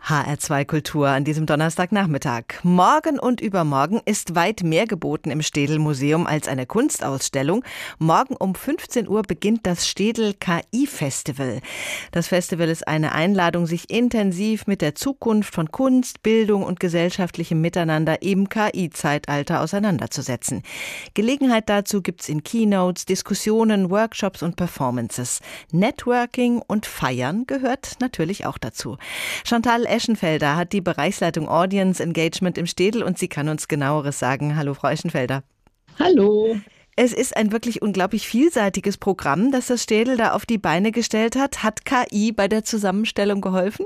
HR2 Kultur an diesem Donnerstagnachmittag. Morgen und übermorgen ist weit mehr geboten im Städel-Museum als eine Kunstausstellung. Morgen um 15 Uhr beginnt das Städel KI-Festival. Das Festival ist eine Einladung, sich intensiv mit der Zukunft von Kunst, Bildung und gesellschaftlichem Miteinander im KI-Zeitalter auseinanderzusetzen. Gelegenheit dazu gibt's in Keynotes, Diskussionen, Workshops und Performances. Networking und Feiern gehört natürlich auch dazu. Chantal Eschenfelder hat die Bereichsleitung Audience Engagement im Städel und sie kann uns Genaueres sagen. Hallo, Frau Eschenfelder. Hallo. Es ist ein wirklich unglaublich vielseitiges Programm, das das Städel da auf die Beine gestellt hat. Hat KI bei der Zusammenstellung geholfen?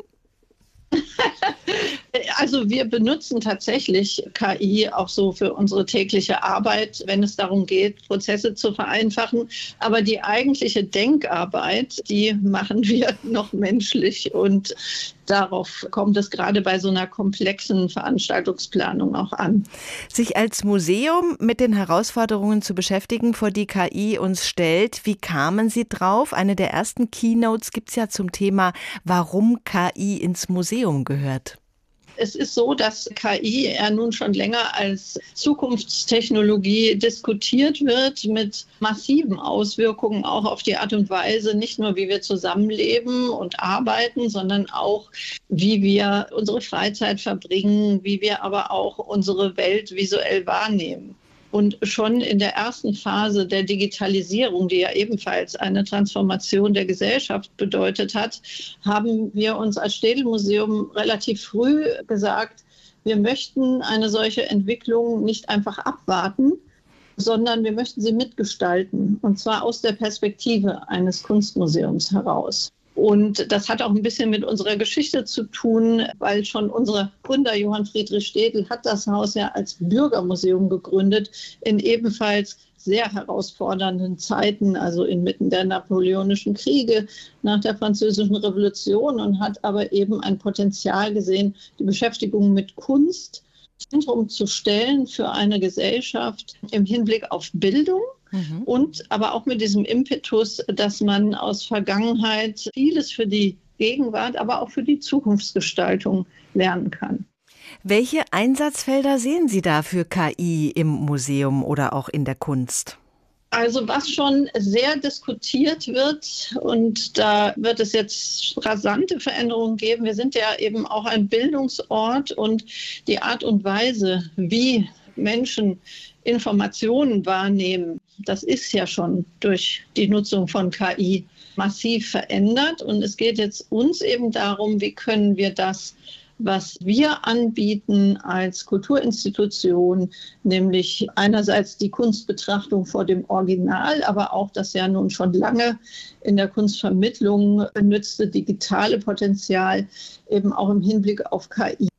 Also wir benutzen tatsächlich KI auch so für unsere tägliche Arbeit, wenn es darum geht, Prozesse zu vereinfachen. Aber die eigentliche Denkarbeit, die machen wir noch menschlich. Und darauf kommt es gerade bei so einer komplexen Veranstaltungsplanung auch an. Sich als Museum mit den Herausforderungen zu beschäftigen, vor die KI uns stellt, wie kamen Sie drauf? Eine der ersten Keynotes gibt es ja zum Thema, warum KI ins Museum gehört. Es ist so, dass KI ja nun schon länger als Zukunftstechnologie diskutiert wird, mit massiven Auswirkungen auch auf die Art und Weise, nicht nur wie wir zusammenleben und arbeiten, sondern auch wie wir unsere Freizeit verbringen, wie wir aber auch unsere Welt visuell wahrnehmen. Und schon in der ersten Phase der Digitalisierung, die ja ebenfalls eine Transformation der Gesellschaft bedeutet hat, haben wir uns als Städel-Museum relativ früh gesagt, wir möchten eine solche Entwicklung nicht einfach abwarten, sondern wir möchten sie mitgestalten, und zwar aus der Perspektive eines Kunstmuseums heraus. Und das hat auch ein bisschen mit unserer Geschichte zu tun, weil schon unser Gründer Johann Friedrich Städel hat das Haus ja als Bürgermuseum gegründet, in ebenfalls sehr herausfordernden Zeiten, also inmitten der Napoleonischen Kriege, nach der Französischen Revolution, und hat aber eben ein Potenzial gesehen, die Beschäftigung mit Kunst im Zentrum zu stellen für eine Gesellschaft im Hinblick auf Bildung. Und aber auch mit diesem Impetus, dass man aus Vergangenheit vieles für die Gegenwart, aber auch für die Zukunftsgestaltung lernen kann. Welche Einsatzfelder sehen Sie da für KI im Museum oder auch in der Kunst? Also was schon sehr diskutiert wird, und da wird es jetzt rasante Veränderungen geben. Wir sind ja eben auch ein Bildungsort, und die Art und Weise, wie Menschen Informationen wahrnehmen, das ist ja schon durch die Nutzung von KI massiv verändert. Und es geht jetzt uns eben darum, wie können wir das, was wir anbieten als Kulturinstitution, nämlich einerseits die Kunstbetrachtung vor dem Original, aber auch das ja nun schon lange in der Kunstvermittlung benutzte digitale Potenzial eben auch im Hinblick auf KI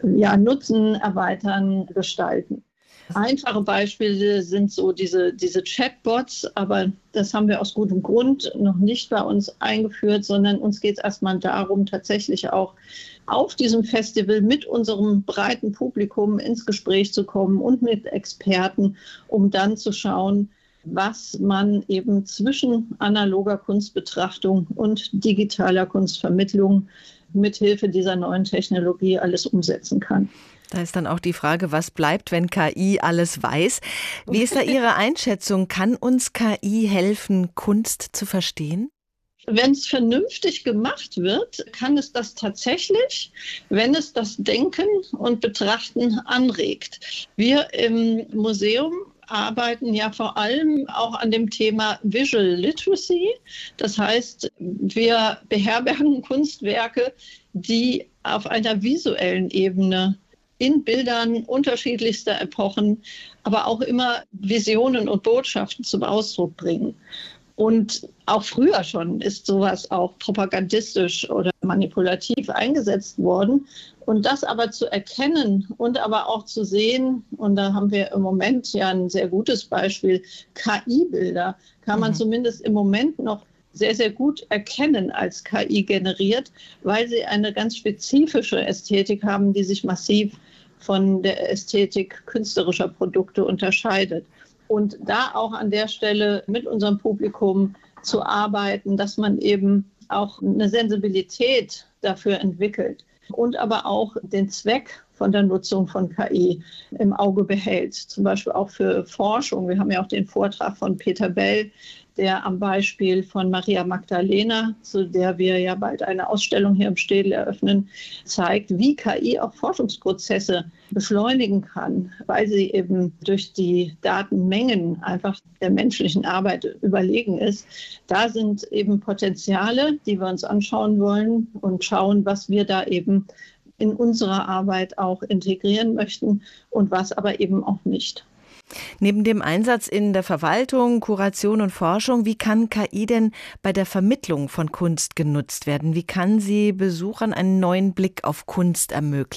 nutzen, erweitern, gestalten. Einfache Beispiele sind so diese Chatbots, aber das haben wir aus gutem Grund noch nicht bei uns eingeführt, sondern uns geht es erstmal darum, tatsächlich auch auf diesem Festival mit unserem breiten Publikum ins Gespräch zu kommen und mit Experten, um dann zu schauen, was man eben zwischen analoger Kunstbetrachtung und digitaler Kunstvermittlung mithilfe dieser neuen Technologie alles umsetzen kann. Da ist dann auch die Frage, was bleibt, wenn KI alles weiß? Wie ist da Ihre Einschätzung? Kann uns KI helfen, Kunst zu verstehen? Wenn es vernünftig gemacht wird, kann es das tatsächlich, wenn es das Denken und Betrachten anregt. Wir im Museum arbeiten ja vor allem auch an dem Thema Visual Literacy. Das heißt, wir beherbergen Kunstwerke, die auf einer visuellen Ebene in Bildern unterschiedlichster Epochen, aber auch immer Visionen und Botschaften zum Ausdruck bringen. Und auch früher schon ist sowas auch propagandistisch oder manipulativ eingesetzt worden. Und das aber zu erkennen und aber auch zu sehen, und da haben wir im Moment ja ein sehr gutes Beispiel, KI-Bilder kann man zumindest im Moment noch sehr, sehr gut erkennen als KI generiert, weil sie eine ganz spezifische Ästhetik haben, die sich massiv von der Ästhetik künstlerischer Produkte unterscheidet. Und da auch an der Stelle mit unserem Publikum zu arbeiten, dass man eben auch eine Sensibilität dafür entwickelt. und aber auch den Zweck von der Nutzung von KI im Auge behält. Zum Beispiel auch für Forschung. Wir haben ja auch den Vortrag von Peter Bell, der am Beispiel von Maria Magdalena, zu der wir ja bald eine Ausstellung hier im Städel eröffnen, zeigt, wie KI auch Forschungsprozesse beschleunigen kann, weil sie eben durch die Datenmengen einfach der menschlichen Arbeit überlegen ist. Da sind eben Potenziale, die wir uns anschauen wollen und schauen, was wir da eben in unserer Arbeit auch integrieren möchten und was aber eben auch nicht. Neben dem Einsatz in der Verwaltung, Kuration und Forschung, wie kann KI denn bei der Vermittlung von Kunst genutzt werden? Wie kann sie Besuchern einen neuen Blick auf Kunst ermöglichen?